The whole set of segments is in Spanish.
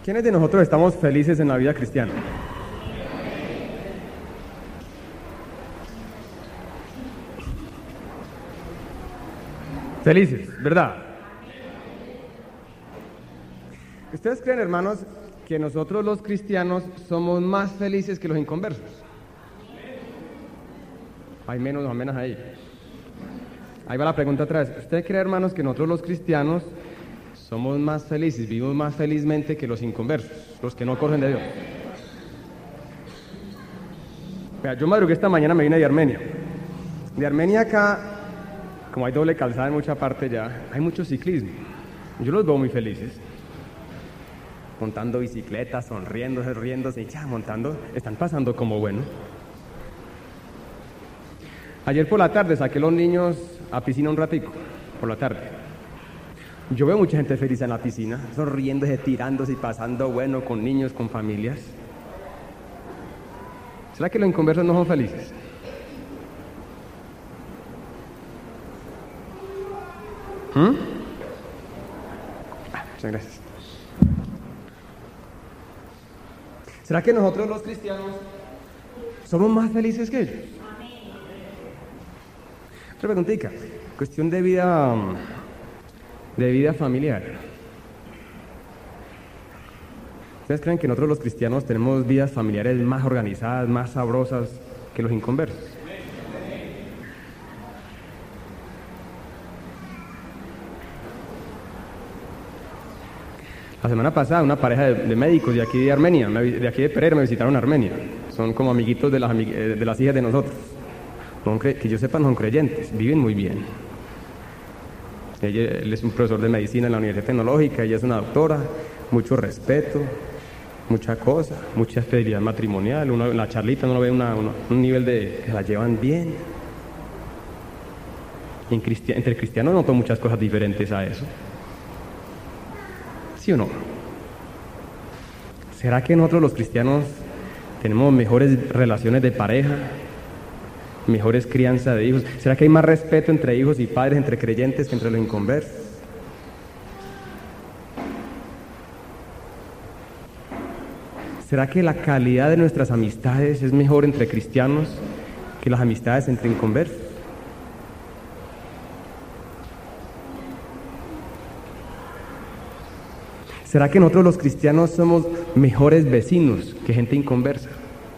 ¿Quiénes de nosotros estamos felices en la vida cristiana? Felices, ¿verdad? ¿Ustedes creen, hermanos, que nosotros los cristianos somos más felices que los inconversos? Hay menos o menos ahí. Ahí va la pregunta otra vez. ¿Usted cree, hermanos, que nosotros los cristianos somos más felices, vivimos más felizmente que los inconversos, los que no corren de Dios? Vea, yo madrugué esta mañana, me vine de Armenia. De Armenia acá, como hay doble calzada en mucha parte ya, hay mucho ciclismo. Yo los veo muy felices. Montando bicicletas, sonriéndose, riéndose, ya montando, están pasando como bueno. Ayer por la tarde saqué a los niños a piscina un ratico, por la tarde. Yo veo mucha gente feliz en la piscina, sonriéndose, tirándose y pasando bueno con niños, con familias. ¿Será que los inconversos no son felices? Muchas gracias. ¿Será que nosotros los cristianos somos más felices que ellos? Otra preguntita, cuestión de vida familiar. ¿Ustedes creen que nosotros los cristianos tenemos vidas familiares más organizadas, más sabrosas que los inconversos? La semana pasada una pareja de médicos de aquí de Armenia, de aquí de Pereira, me visitaron a Armenia. Son como amiguitos de las hijas de nosotros. Que yo sepa, no son creyentes, viven muy bien. Él es un profesor de medicina en la Universidad Tecnológica, ella es una doctora, mucho respeto, mucha cosa, mucha fidelidad matrimonial. Uno, en la charlita uno ve un nivel de que la llevan bien. Entre cristianos noto muchas cosas diferentes a eso. ¿Sí o no? ¿Será que nosotros los cristianos tenemos mejores relaciones de pareja? Mejores crianza de hijos. ¿Será que hay más respeto entre hijos y padres, entre creyentes que entre los inconversos? ¿Será que la calidad de nuestras amistades es mejor entre cristianos que las amistades entre inconversos? ¿Será que nosotros los cristianos somos mejores vecinos que gente inconversa?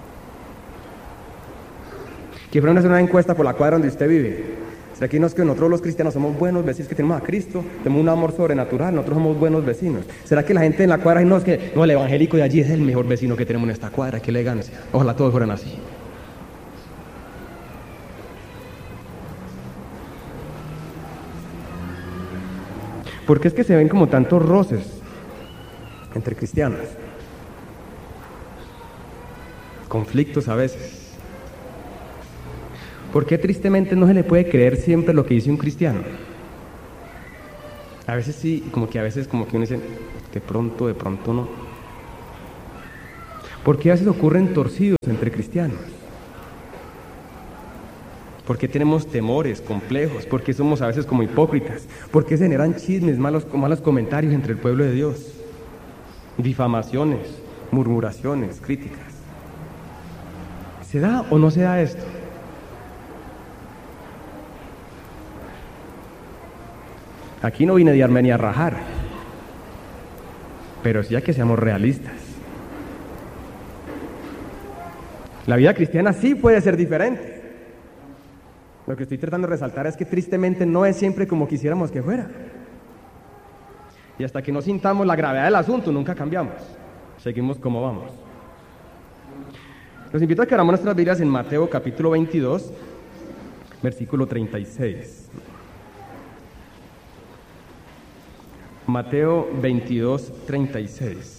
Que fueron a hacer una encuesta por la cuadra donde usted vive. ¿Será que nosotros los cristianos somos buenos vecinos, que tenemos a Cristo, tenemos un amor sobrenatural, nosotros somos buenos vecinos? ¿Será que la gente en la cuadra no es que no, el evangélico de allí es el mejor vecino que tenemos en esta cuadra? ¡Qué elegancia! Ojalá todos fueran así. ¿Por qué es que se ven como tantos roces entre cristianos? Conflictos a veces. ¿Por qué tristemente no se le puede creer siempre lo que dice un cristiano? A veces sí, como que uno dice, de pronto no. ¿Por qué a veces ocurren torcidos entre cristianos? ¿Por qué tenemos temores, complejos? ¿Por qué somos a veces como hipócritas? ¿Por qué se generan chismes, malos comentarios entre el pueblo de Dios? Difamaciones, murmuraciones, críticas. ¿Se da o no se da esto? Aquí no vine de Armenia a rajar, pero sí a que seamos realistas. La vida cristiana sí puede ser diferente. Lo que estoy tratando de resaltar es que tristemente no es siempre como quisiéramos que fuera. Y hasta que no sintamos la gravedad del asunto, nunca cambiamos. Seguimos como vamos. Los invito a que abramos nuestras Biblias en Mateo capítulo 22, versículo 36. Mateo 22, 36.